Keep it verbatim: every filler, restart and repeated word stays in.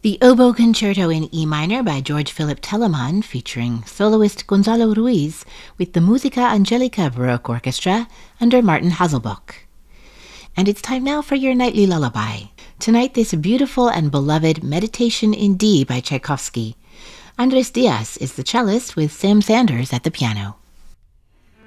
The Oboe Concerto in E minor by George Philip Telemann, featuring soloist Gonzalo Ruiz with the Musica Angelica Baroque Orchestra under Martin Haselbuch. And it's time now for your nightly lullaby. Tonight, this beautiful and beloved Meditation in D by Tchaikovsky. Andres Diaz is the cellist with Sam Sanders at the piano.